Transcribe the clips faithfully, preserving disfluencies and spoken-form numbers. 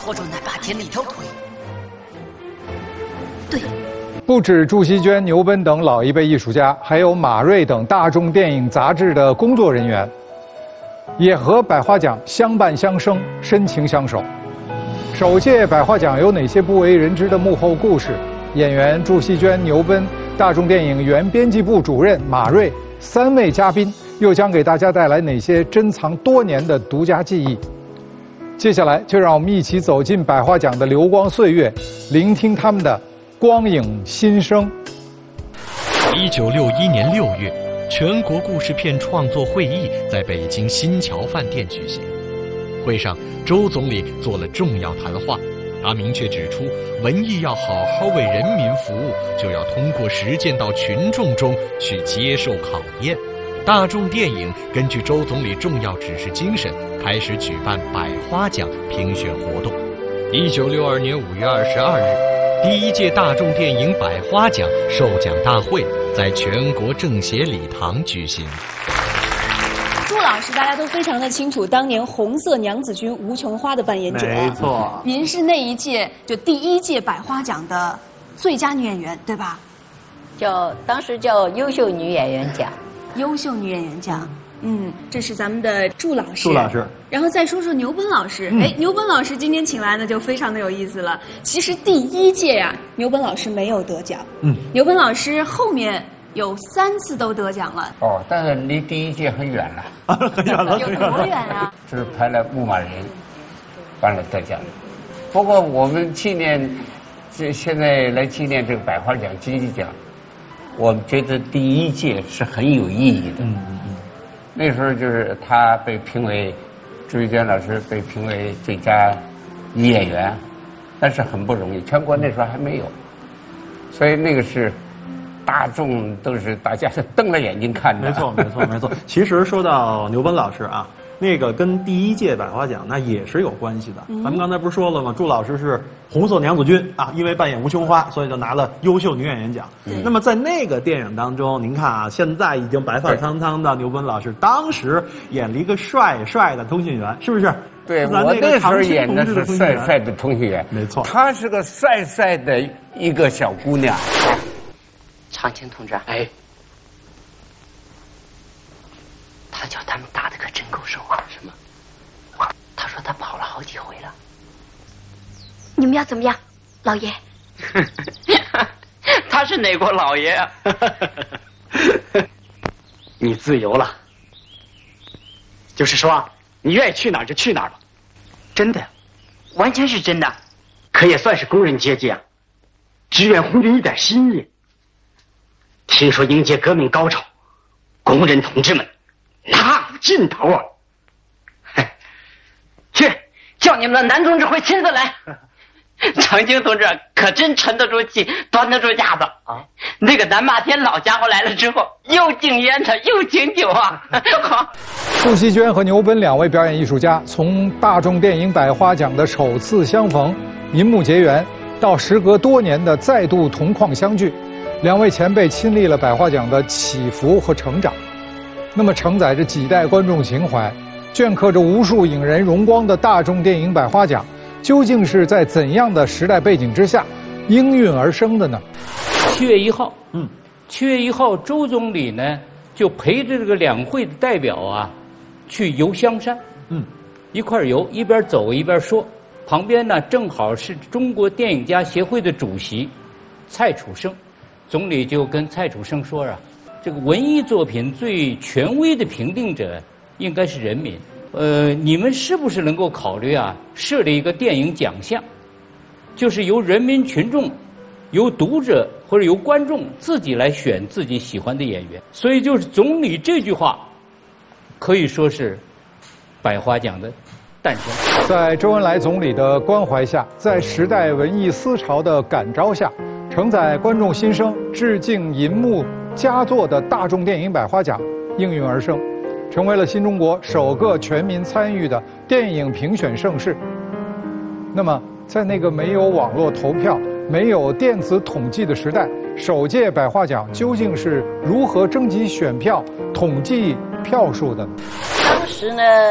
拖着那大天那条腿。 对。 不止祝希娟、牛奔等老一辈艺术家，还有马瑞等大众电影杂志的工作人员，也和百花奖相伴相生，深情相守。首届百花奖有哪些不为人知的幕后故事？演员祝希娟、牛奔，大众电影原编辑部主任马瑞，三位嘉宾又将给大家带来哪些珍藏多年的独家记忆？接下来就让我们一起走进百花奖的流光岁月，聆听他们的光影心声。 一九六一年六月，全国故事片创作会议在北京新桥饭店举行。会上，周总理做了重要谈话，他明确指出，文艺要好好为人民服务，就要通过实践到群众中去接受考验。大众电影根据周总理重要指示精神，开始举办百花奖评选活动。一九六二年五月二十二日，第一届大众电影百花奖授奖大会在全国政协礼堂举行。 祝老师大家都非常的清楚，当年红色娘子军吴琼花的扮演者。 没错， 您是那一届就第一届百花奖的最佳女演员，对吧？ 叫当时叫优秀女演员奖。 优秀女演员奖，嗯，这是咱们的祝老师。 祝老师， 然后再说说牛奔老师。哎、嗯，牛奔老师今天请来呢，就非常的有意思了。其实第一届呀、啊，牛奔老师没有得奖。嗯，牛奔老师后面有三次都得奖了。 哦，但是离第一届很远了。 很远了， 有多远啊？ 就是拍了《牧马人》，完了得奖。不过我们纪念，这现在来纪念这个百花奖、金鸡奖。我们觉得第一届是很有意义的。嗯嗯嗯。那时候就是他被评为，祝希娟老师被评为最佳女演员，但是很不容易，全国那时候还没有，所以那个是大众都是大家是瞪着眼睛看的。 没错没错没错。其实说到牛奔老师啊，那个跟第一届百花奖那也是有关系的。嗯、咱们刚才不是说了吗？祝老师是红色娘子军啊，因为扮演吴琼花，所以就拿了优秀女演员奖。嗯、那么在那个电影当中，您看啊，现在已经白发苍苍的牛奔老师，当时演了一个帅帅的通讯员，是不是？ 对，我那时候演的是帅帅的通讯员， 没错。 她是个帅帅的一个小姑娘。 长青同志，哎，他叫他们打的可真够手啊！什么？他说他跑了好几回了。 你们要怎么样，老爷？ 他是哪国老爷啊？你自由了，就是说你愿意去哪儿就去哪儿吧。真的，完全是真的，可也算是工人阶级啊，只愿红军一点心意。听说迎接革命高潮，工人同志们哪有尽头啊！去，叫你们的男同志会亲自来。长青同志可真沉得住气，端得住架子啊！那个南霸天老家伙来了之后，又敬烟的又敬酒啊！好。 祝希娟和牛奔两位表演艺术家，从大众电影百花奖的首次相逢、银幕结缘，到时隔多年的再度同框相聚。两位前辈亲历了百花奖的起伏和成长，那么承载着几代观众情怀，镌刻着无数影人荣光的大众电影百花奖，究竟是在怎样的时代背景之下应运而生的呢？ 七月一号，嗯，七月一号，周总理呢就陪着这个两会的代表啊，去游香山，嗯，一块儿游，一边走一边说，旁边呢正好是中国电影家协会的主席蔡楚生。总理就跟蔡楚生说啊，这个文艺作品最权威的评定者应该是人民。呃，你们是不是能够考虑啊，设立一个电影奖项，就是由人民群众、由读者或者由观众自己来选自己喜欢的演员。所以就是总理这句话，可以说是百花奖的诞生。 在周恩来总理的关怀下，在时代文艺思潮的感召下，承载观众心声、致敬银幕佳作的大众电影百花奖应运而生，成为了新中国首个全民参与的电影评选盛事。那么，在那个没有网络投票、没有电子统计的时代，首届百花奖究竟是如何征集选票、统计票数的呢？ 当时呢，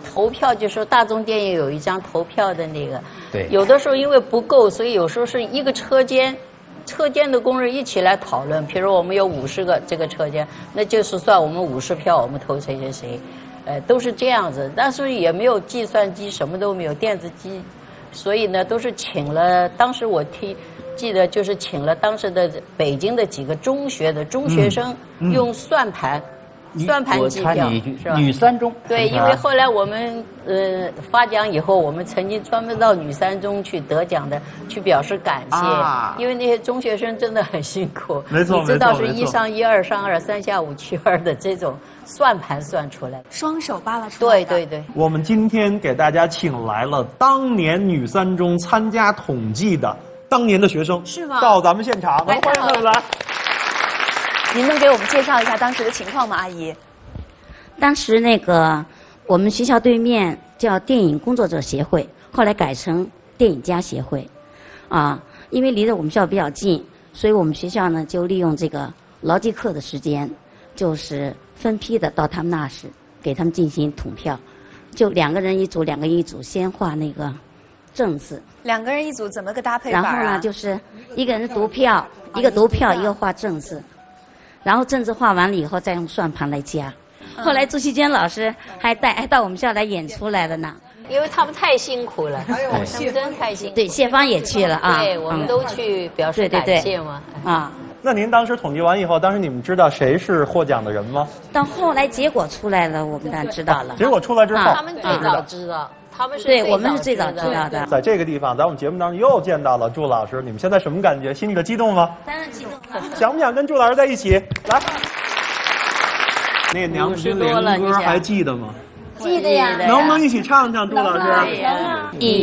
投票，就说大众电影有一张投票的那个， 对， 有的时候因为不够，所以有时候是一个车间，车间的工人一起来讨论。比如我们有五十个这个车间，那就是算我们五十票，我们投谁谁谁，呃，都是这样子。但是也没有计算机，什么都没有，电子机，所以呢，都是请了。当时我听记得就是请了当时的北京的几个中学的中学生用算盘。嗯算盘计票是吧？ 女三中对，因为后来我们呃发奖以后，我们曾经专门到女三中去得奖的，去表示感谢，啊、因为那些中学生真的很辛苦。 没错， 你知道是一上一二上二三下五去二的这种算盘算出来的， 双手扒拉出来的。 对对对。 我们今天给大家请来了当年女三中参加统计的当年的学生， 是吗？ 到咱们现场，欢迎他们来。 您能给我们介绍一下当时的情况吗，阿姨？ 当时那个我们学校对面叫电影工作者协会，后来改成电影家协会，啊，因为离着我们学校比较近，所以我们学校呢就利用这个劳技课的时间，就是分批的到他们那时给他们进行统票，就两个人一组，两个人一组，先画那个正字。 两个人一组怎么个搭配法、啊？ 然后呢，就是一个人读票，一个读票，一个画正字。然后正字画完了以后，再用算盘来加。后来朱锡娟老师还带还到我们校来演出来了呢， 因为他们太辛苦了，他们真太辛苦。 对，谢芳也去了啊。 对，我们都去表示感谢嘛。 啊， 那您当时统计完以后，当时你们知道谁是获奖的人吗？ 到后来结果出来了，我们当然知道了。 结果出来之后， 他们最早知道。他们是对，我们是最早知道的。 在这个地方，在我们节目当中又见到了祝老师，你们现在什么感觉？心里的激动吗？ 当然激动了。 想不想跟祝老师在一起？来，那个娘子军联歌还记得吗？ 记得呀。 能不能一起唱唱，祝老师？ 一